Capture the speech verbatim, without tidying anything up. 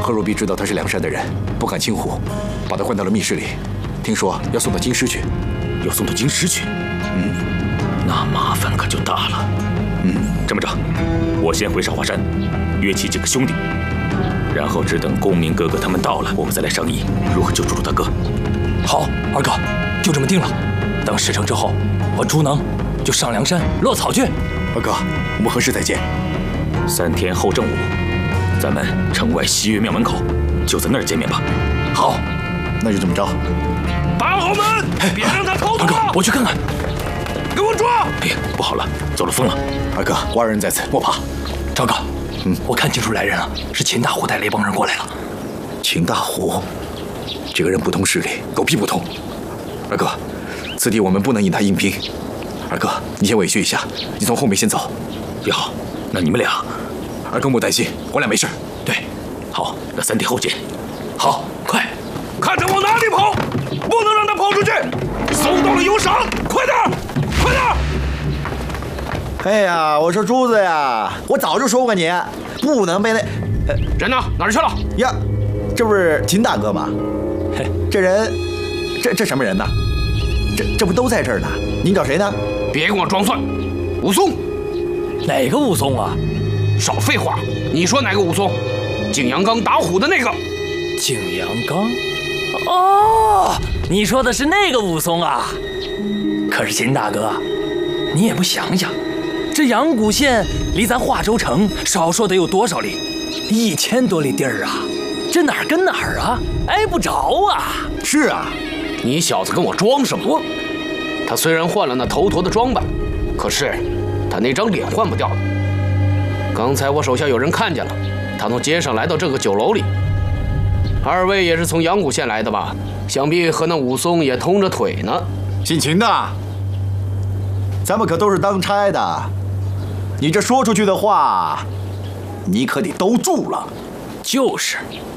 何如弼知道他是梁山的人，不敢轻忽，把他关到了密室里。听说要送到京师去， 要送到京师去。 嗯， 那麻烦可就大了。 嗯， 这么着，我先回少华山，约齐几个兄弟，然后只等公明哥哥他们到了，我们再来商议如何救助大哥。 好，二哥，就这么定了。等事成之后，我朱能就上梁山落草去。 二哥，我们何时再见？ 三天后正午，咱们城外西岳庙门口，就在那儿见面吧。 好， 那就这么着。 把好门，别让他逃脱！ 二哥，我去看看。 给我抓！ 哎呀，不好了，走了风了。 二哥，我二人在此，莫怕。 赵哥， 嗯， 我看清楚来人了，是秦大虎带了一帮人过来了。 秦大虎，这个人不通事理，狗屁不通。二哥，此地我们不能引他应兵。二哥，你先委屈一下，你从后面先走。 也好，那你们俩， 二哥莫担心，我俩没事。 对， 好，那三天后见。 好，快， 看他往哪里跑，不能让他跑出去。搜到了有赏，快点，快点！ 哎呀，我说珠子呀，我早就说过你，不能被那…… 呃、人呢？哪儿去了？ 呀，这不是秦大哥吗？嘿，这人，这这什么人呢？这这不都在这儿呢？您找谁呢？ 别跟我装蒜，武松。 哪个武松啊？ 少废话，你说哪个武松？景阳冈打虎的那个。 景阳冈？哦，你说的是那个武松啊？可是秦大哥，你也不想想，这阳谷县离咱华州城少说得有多少里？一千多里地儿啊！这哪儿跟哪儿啊？挨不着啊！ 是啊， 你小子跟我装什么？我，他虽然换了那头陀的装扮，可是他那张脸换不掉的。刚才我手下有人看见了，他从街上来到这个酒楼里。二位也是从阳谷县来的吧？想必和那武松也通着腿呢。 姓秦的，咱们可都是当差的，你这说出去的话，你可得都住了。 就是。